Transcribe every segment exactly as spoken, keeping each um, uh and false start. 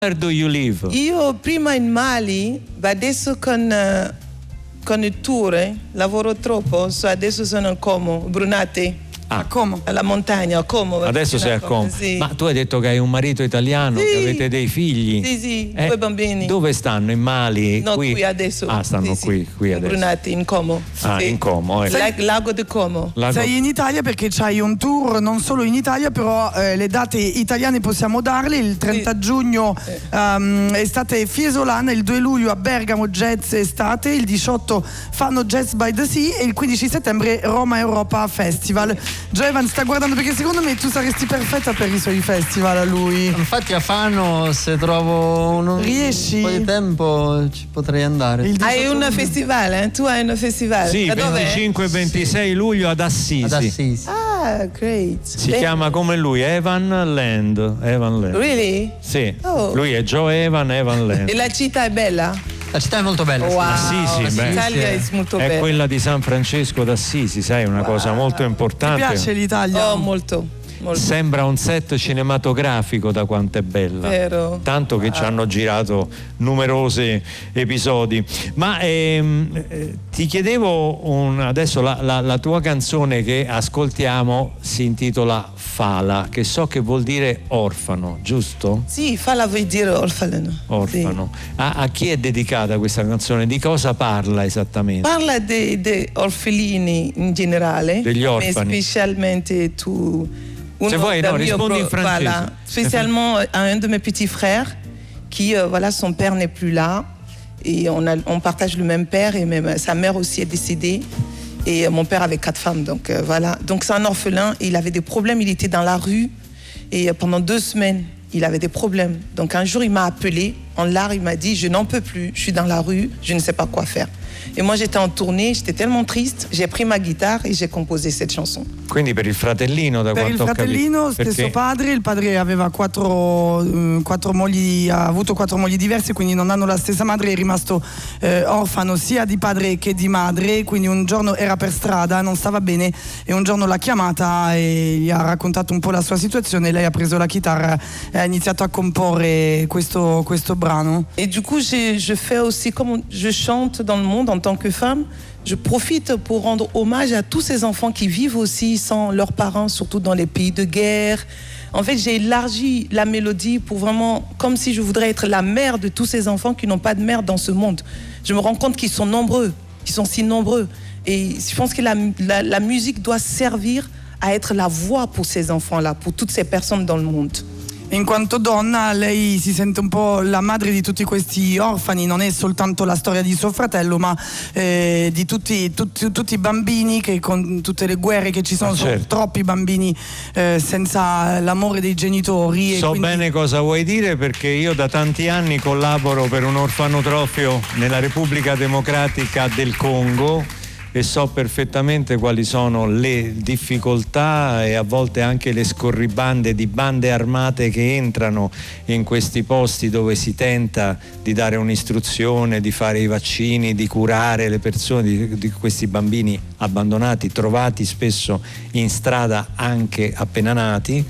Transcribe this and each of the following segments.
Where do you live? Io prima in Mali, ma adesso con, uh, con il tour eh, lavoro troppo, so adesso sono a Como, Brunate. Ah. A Como. Alla montagna, a Como. Adesso sei a Como. Sì. Ma tu hai detto che hai un marito italiano, Sì. che avete dei figli. Sì, sì, Eh, due bambini. Dove stanno? In Mali? No, qui? qui adesso. Ah, stanno Sì, qui, sì. qui in adesso. Brunati, in Como. Ah, Sì. in Como. Eh. La- Lago di Como. Lago- Sei in Italia perché c'hai un tour non solo in Italia, però eh, le date italiane possiamo darle. Il trenta Sì. giugno um, estate Fiesolana, il due luglio a Bergamo Jazz Estate, il diciotto fanno Jazz by the Sea e il quindici settembre Roma Europa Festival. Joevan sta guardando perché secondo me tu saresti perfetta per i suoi festival a lui. Infatti a Fano se trovo un, Riesci? un po' di tempo ci potrei andare. Il Hai diciotto un festival, eh? Tu hai un festival. Sì, Da dov'è? venticinque e ventisei luglio ad Assisi. Ad Assisi. Ah, great. Si Beh, chiama come lui, Evan Land. Evan Land. Really? Sì, Oh. lui è Joe Evan Evan Land. E la città è bella? La città è molto bella. sì. Wow, Assisi, beh. l'Italia è molto È bella. quella di San Francesco d'Assisi, sai, una cosa molto Ti importante. piace l'Italia? Oh, molto. molto. Sembra un set cinematografico da quanto è bella. Vero. Tanto che ci hanno girato numerosi episodi. Ma ehm, eh, ti chiedevo un- adesso la, la- la tua canzone che ascoltiamo si intitola Fala, che so che vuol dire orfano, giusto? Sì, falla vuol dire orfano. Orfano. A, a chi è dedicata questa canzone? Di cosa parla Sì. esattamente? Parla dei orfelini in generale. Degli orfani. Mais specialmente tu. Uno Se vuoi, del no, mio rispondi in pro- francese. Voilà. Spécialement à un de mes petits frères qui, euh, voilà, son père n'est plus là. Et on, a, on partage le même père et même sa mère aussi est décédée. Et euh, mon père avait quatre femmes, donc euh, voilà. Donc c'est un orphelin et il avait des problèmes, il était dans la rue. Et euh, pendant deux semaines, il avait des problèmes. Donc un jour, il m'a appelé en larmes, il m'a dit, je n'en peux plus, je suis dans la rue, je ne sais pas quoi faire. Et moi, j'étais en tournée, j'étais tellement triste, j'ai pris ma guitare et j'ai composé cette chanson. Quindi per il fratellino, da Per il quanto ho capito. fratellino, stesso Perché- padre, il padre aveva quattro, eh, quattro mogli, ha avuto quattro mogli diverse, quindi non hanno la stessa madre, è rimasto eh, orfano sia di padre che di madre, quindi un giorno era per strada, non stava bene e un giorno l'ha chiamata e gli ha raccontato un po' la sua situazione, lei ha preso la chitarra e ha iniziato a comporre questo, questo brano. Et du coup, j'ai- je fais aussi, comme je chante dans le monde en tant que femme, je profite pour rendre hommage à tous ces enfants qui vivent aussi sans leurs parents, surtout dans les pays de guerre. En fait, j'ai élargi la mélodie pour vraiment, comme si je voudrais être la mère de tous ces enfants qui n'ont pas de mère dans ce monde. Je me rends compte qu'ils sont nombreux, qu'ils sont si nombreux. Et je pense que la, la- la musique doit servir à être la voix pour ces enfants-là, pour toutes ces personnes dans le monde. In quanto donna lei si sente un po' la madre di tutti questi orfani, non è soltanto la storia di suo fratello ma eh, di tutti, tutti, tutti i bambini che con tutte le guerre che ci sono, Ah, sono certo. troppi bambini eh, senza l'amore dei genitori. So e quindi... bene cosa vuoi dire perché io da tanti anni collaboro per un orfanotrofio nella Repubblica Democratica del Congo e so perfettamente quali sono le difficoltà e a volte anche le scorribande di bande armate che entrano in questi posti dove si tenta di dare un'istruzione, di fare i vaccini, di curare le persone, di, di questi bambini abbandonati, trovati spesso in strada anche appena nati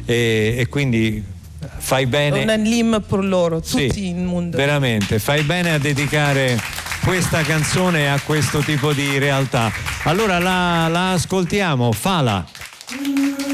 e, e quindi fai bene. Un anime per loro, Sì, tutti il mondo. veramente, fai bene a dedicare questa canzone a questo tipo di realtà. Allora la, la ascoltiamo, Fala.